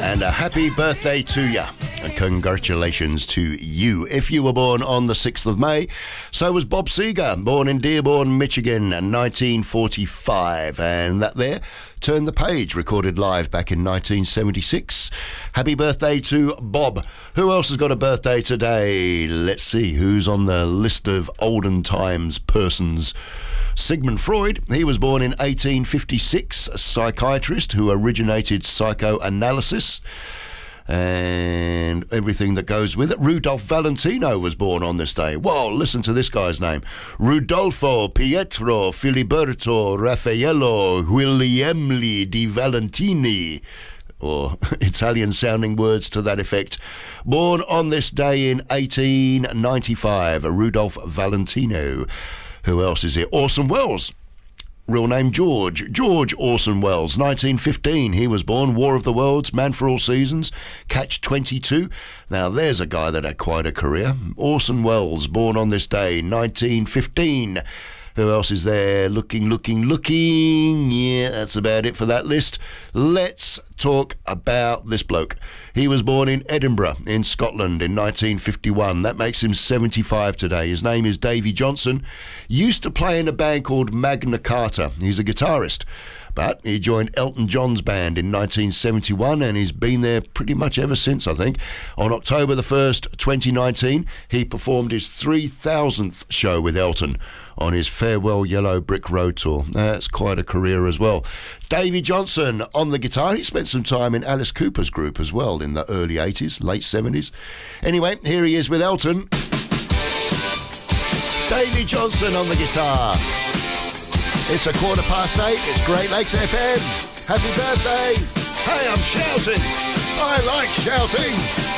And a happy birthday to you. And congratulations to you. If you were born on the 6th of May, so was Bob Seger, born in Dearborn, Michigan, in 1945. And that there, Turn the Page, recorded live back in 1976. Happy birthday to Bob. Who else has got a birthday today? Let's see who's on the list of olden times persons. Sigmund Freud, he was born in 1856, a psychiatrist who originated psychoanalysis and everything that goes with it. Rudolph Valentino was born on this day. Well, listen to this guy's name. Rudolfo Pietro Filiberto Raffaello Guglielmi di Valentini, or Italian-sounding words to that effect. Born on this day in 1895, Rudolph Valentino. Who else is here? Orson Welles. Real name George Orson Welles, 1915. He was born. War of the Worlds, Man for All Seasons, Catch-22. Now there's a guy that had quite a career. Orson Welles, born on this day, 1915. Who else is there? Looking. Yeah, that's about it for that list. Let's talk about this bloke. He was born in Edinburgh, in Scotland, in 1951. That makes him 75 today. His name is Davy Johnson. Used to play in a band called Magna Carta. He's a guitarist. But he joined Elton John's band in 1971 and he's been there pretty much ever since, I think. On October the 1st, 2019, he performed his 3,000th show with Elton on his Farewell Yellow Brick Road tour. That's quite a career as well. Davy Johnson on the guitar. He spent some time in Alice Cooper's group as well in the early 80s, late 70s. Anyway, here he is with Elton. Davy Johnson on the guitar. It's 8:15. It's Great Lakes FM. Happy birthday. Hey, I'm shouting. I like shouting.